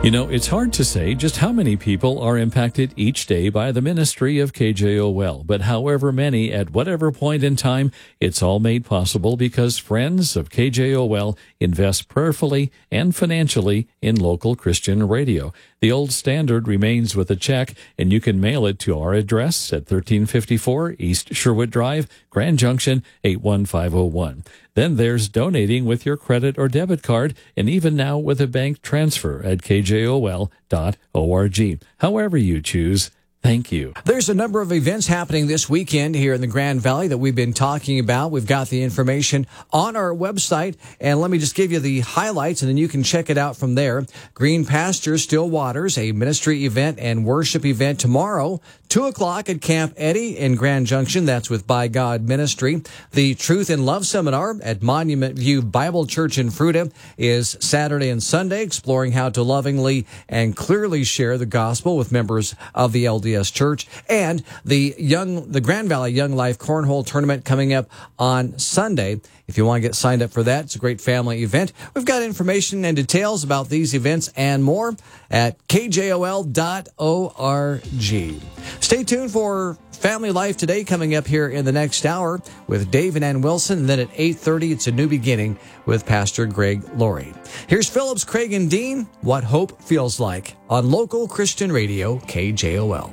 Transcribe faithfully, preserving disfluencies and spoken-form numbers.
You know, it's hard to say just how many people are impacted each day by the ministry of K J O L, but however many at whatever point in time, it's all made possible because friends of K J O L invest prayerfully and financially in local Christian radio. The old standard remains with a check, and you can mail it to our address at thirteen fifty-four East Sherwood Drive, Grand Junction, eight one five oh one. Then there's donating with your credit or debit card, and even now with a bank transfer at k j o l dot org. However you choose, thank you. There's a number of events happening this weekend here in the Grand Valley that we've been talking about. We've got the information on our website, and let me just give you the highlights, and then you can check it out from there. Green Pastures, Still Waters, a ministry event and worship event tomorrow, two o'clock at Camp Eddy in Grand Junction. That's with By God Ministry. The Truth and Love Seminar at Monument View Bible Church in Fruita is Saturday and Sunday, exploring how to lovingly and clearly share the gospel with members of the L D S Church. And the young, the Grand Valley Young Life Cornhole Tournament coming up on Sunday. If you want to get signed up for that, it's a great family event. We've got information and details about these events and more at k j o l dot org. Stay tuned for Family Life Today coming up here in the next hour with Dave and Ann Wilson. And then at eight thirty, it's A New Beginning with Pastor Greg Laurie. Here's Phillips, Craig, and Dean, What Hope Feels Like on local Christian radio, K J O L.